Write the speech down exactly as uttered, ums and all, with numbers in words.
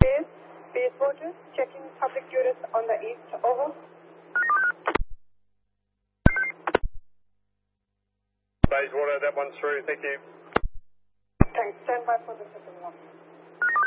Base, base waters, checking public tourists on the east. Over. Bayswater, that one's through. Thank you. Thanks. Stand by for the second one.